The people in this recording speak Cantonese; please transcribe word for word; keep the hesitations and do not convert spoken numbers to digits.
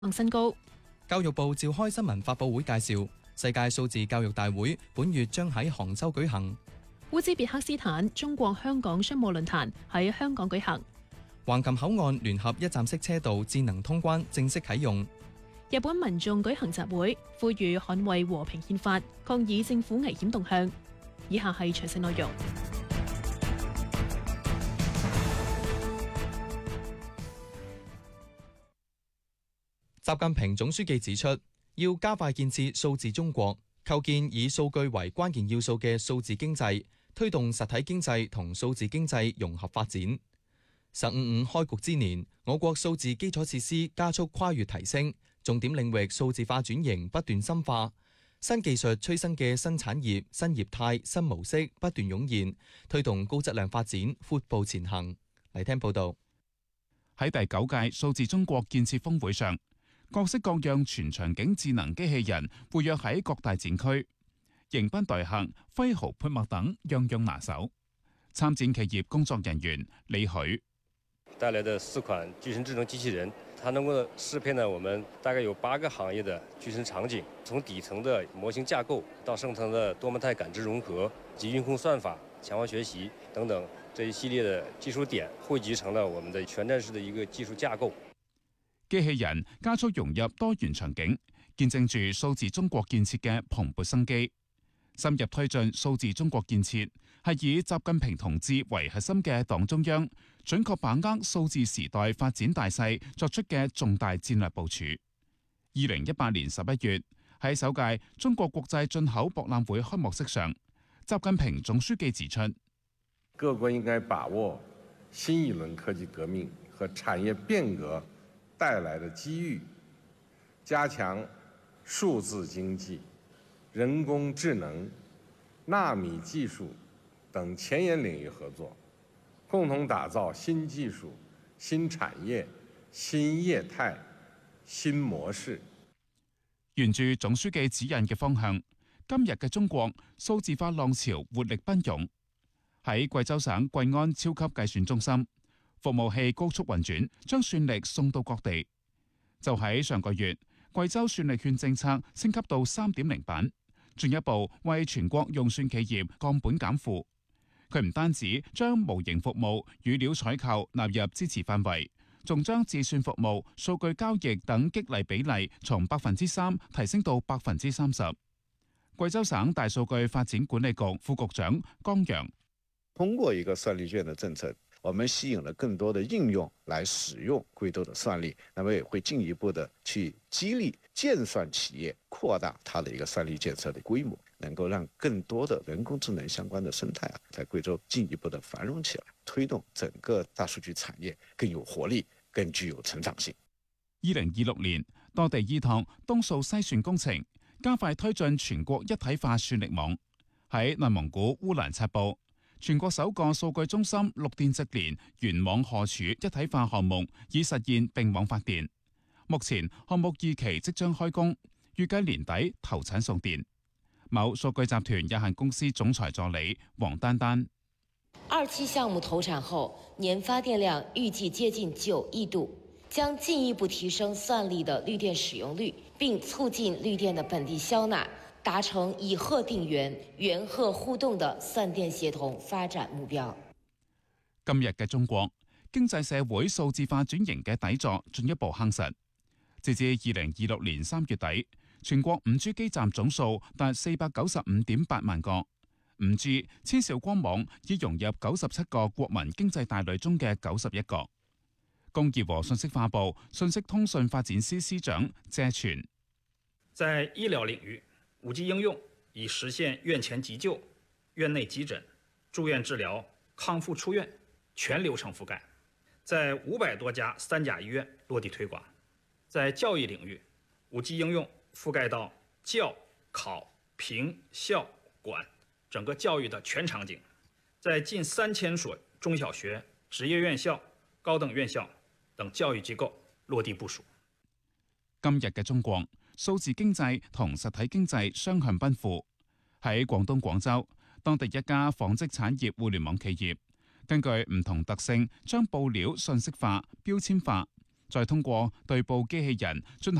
創新高。 教育部召開新聞發佈會介紹，世界數字教育大會本月將喺杭州舉行。 烏茲別克斯坦中國香港商務論壇喺香港舉行。 橫琴口岸聯合一站式車道智能通關正式啟用。 日本民眾舉行集會，呼籲捍衛和平憲法，抗議政府危險動向。以下係詳細內容。 習近平總書記指出，要加快建設數字中國，構建以數據為關鍵要素嘅數字經濟，推動實體經濟同數字經濟融合發展。十五五開局之年，我國數字基礎設施加速跨越提升，重點領域數字化轉型不斷深化，新技術催生嘅新產業、新業態、新模式不斷湧現，推動高質量發展闊步前行。嚟聽報道。 喺第九屆數字中國建設峰會上，各式各樣全場景智能機器人活躍喺各大展區，迎賓待客、揮毫潑墨等樣樣拿手。參展企業工作人員李許帶來的四款具身智能機器人，它能夠適配呢我們大概有八個行業的具身場景，從底層的模型架構到上層的多模態感知融合及運控算法、強化學習等等這一系列的技術點，匯集成了我們的全站式的一個技術架構。 機器人加速融入多元場景，見證住數字中國建設嘅蓬勃生機。深入推進數字中國建設，係以習近平同志為核心嘅黨中央，準確把握數字時代發展大勢作出嘅重大戰略部署。二零一八年十一月，喺首屆中國國際進口博覽會開幕式上，習近平總書記指出， 各國應該把握新一輪科技革命和產業變革帶來的機遇，加強數字經濟、人工智能、納米技術等前沿領域合作，共同打造新技術、新產業、新業態、新模式。 沿住總書記指引嘅方向，今日嘅中國數字化浪潮活力奔湧。喺貴州省貴安超級計算中心，服務器高速運轉，將算力送到各地。就喺上個月，貴州算力券政策升級到三點零版，進一步為全國用算企業降本減負。佢唔單止將模型服務與料採購納入支持範圍，仲將自算服務、數據交易等激勵比例從百分之三提升到百分之三十。貴州省大數據發展管理局副局長江陽， 通過一個算力券的政策，我們吸引了更多的應用來使用貴州的算力，那麼也會進一步的去激勵建算企業擴大它的一個算力建設的規模，能夠讓更多的人工智能相關的生態啊，在貴州進一步的繁榮起來，推動整個大數據產業更有活力、更具有成長性。 二零二六年，多地依託東數西算工程，加快推進全國一體化算力網。喺內蒙古烏蘭察布，全國首個數據中心綠電直連原網荷儲一體化項目已實現並網發電。目前項目二期即將開工，預計年底投產送電。某數據集團有限公司總裁助理黃丹丹， 二期項目投產後，年發電量預計接近九億度，將進一步提升算力的綠電使用率，並促進綠電的本地消納，達成以貨定源、源貨互動的算電協同發展目標。 今日嘅中國經濟社會數字化轉型嘅底座進一步夯實。截至二零二六年三月底，全國五 G 基站總數達四百九十五點八萬個。五 G 千兆光網已融入九十七個國民經濟大類中嘅九十一個。工業和信息化部信息通訊發展司司長謝全， 在醫療領域，五 G 應用已實現院前急救、院內急診、住院治療、康復出院全流程覆蓋，在五百多家三甲醫院落地推廣。在教育領域，五 G 應用覆蓋到教、考、評、校、管整個教育的全場景，在近三千所中小學、職業院校、高等院校等教育機構落地部署。 今日嘅中國，數字經濟同實體經濟雙向奔赴。喺廣東廣州，當地一家紡織產業互聯網企業，根據唔同特性，將布料信息化、標籤化， 再通過對部機器人進行